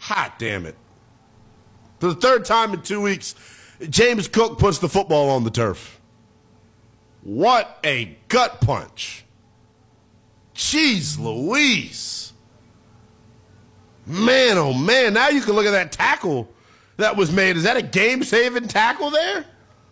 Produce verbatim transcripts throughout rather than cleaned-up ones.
Hot damn it. For the third time in two weeks, James Cook puts the football on the turf. What a gut punch. Jeez Louise. Man, oh man, now you can look at that tackle that was made. Is that a game-saving tackle there?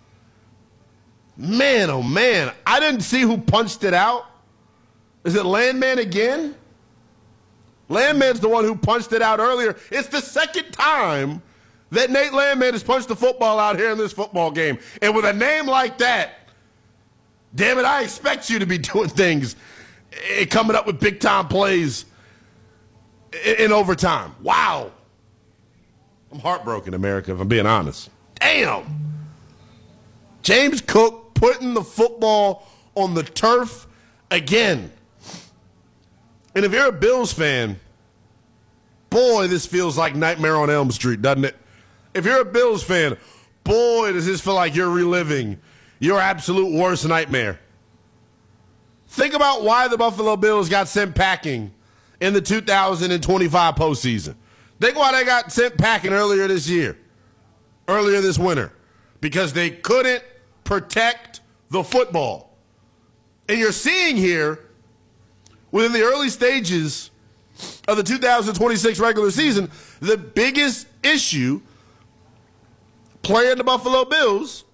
Man, oh man, I didn't see who punched it out. Is it Landman again? Landman's the one who punched it out earlier. It's the second time that Nate Landman has punched the football out here in this football game. And with a name like that, damn it, I expect you to be doing things and coming up with big-time plays in, in overtime. Wow. I'm heartbroken, America, if I'm being honest. Damn. James Cook putting the football on the turf again. And if you're a Bills fan, boy, this feels like Nightmare on Elm Street, doesn't it? If you're a Bills fan, boy, does this feel like you're reliving your absolute worst nightmare. Think about why the Buffalo Bills got sent packing in the two thousand twenty-five postseason. Think why they got sent packing earlier this year, earlier this winter, because they couldn't protect the football. And you're seeing here, within the early stages of the two thousand twenty-six regular season, the biggest issue playing the Buffalo Bills,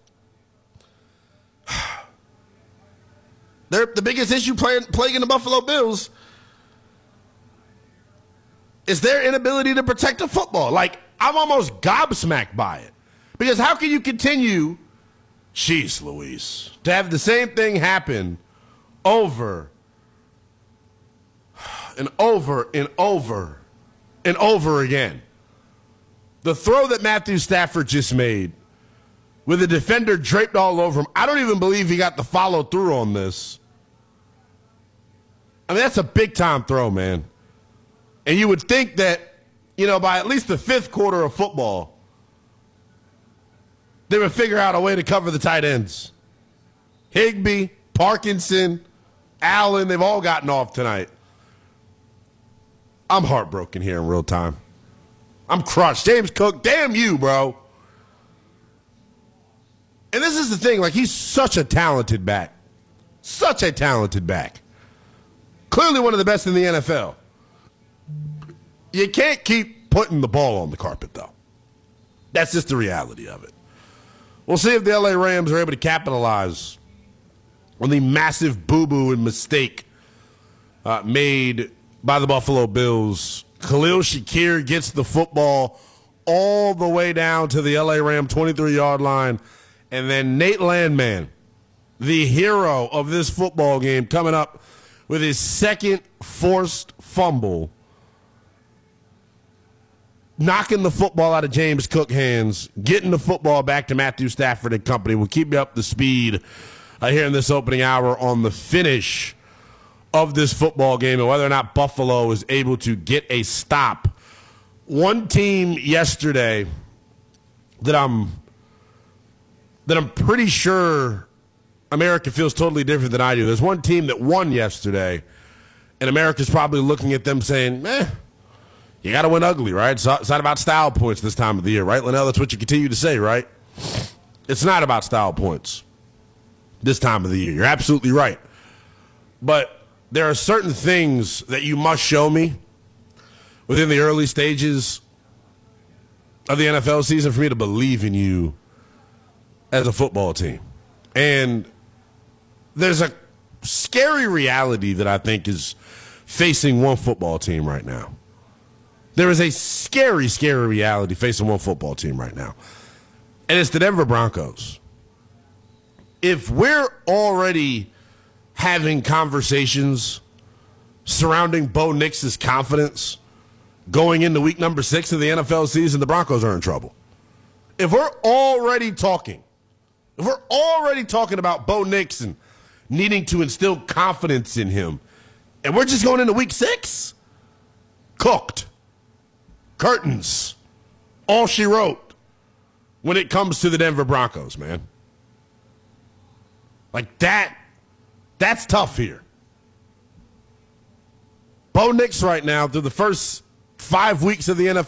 they're the biggest issue playing, plaguing the Buffalo Bills is their inability to protect the football. Like, I'm almost gobsmacked by it. Because how can you continue, jeez Louise, to have the same thing happen over and over and over and over again? The throw that Matthew Stafford just made with the defender draped all over him, I don't even believe he got the follow through on this. I mean, that's a big-time throw, man. And you would think that, you know, by at least the fifth quarter of football, they would figure out a way to cover the tight ends. Higbee, Parkinson, Allen, they've all gotten off tonight. I'm heartbroken here in real time. I'm crushed. James Cook, damn you, bro. And this is the thing, like, he's such a talented back. Such a talented back. Clearly one of the best in the N F L. You can't keep putting the ball on the carpet, though. That's just the reality of it. We'll see if the L A Rams are able to capitalize on the massive boo-boo and mistake uh, made by the Buffalo Bills. Khalil Shakir gets the football all the way down to the L A Ram twenty-three-yard line. And then Nate Landman, the hero of this football game, coming up with his second forced fumble, knocking the football out of James Cook's hands, getting the football back to Matthew Stafford and company. We'll keep you up to speed uh, here in this opening hour on the finish of this football game and whether or not Buffalo is able to get a stop. One team yesterday that I'm that I'm pretty sure America feels totally different than I do. There's one team that won yesterday, and America's probably looking at them saying, "Meh, you got to win ugly, right? It's not, it's not about style points this time of the year, right, Linnell? That's what you continue to say, right? It's not about style points this time of the year. You're absolutely right. But there are certain things that you must show me within the early stages of the N F L season for me to believe in you as a football team. And there's a scary reality that I think is facing one football team right now. There is a scary, scary reality facing one football team right now. And it's the Denver Broncos. If we're already having conversations surrounding Bo Nix's confidence going into week number six of the N F L season, the Broncos are in trouble. If we're already talking, if we're already talking about Bo Nix and needing to instill confidence in him, and we're just going into week six, cooked. Curtains. All she wrote when it comes to the Denver Broncos, man. Like that, that's tough here. Bo Nix right now, through the first five weeks of the N F L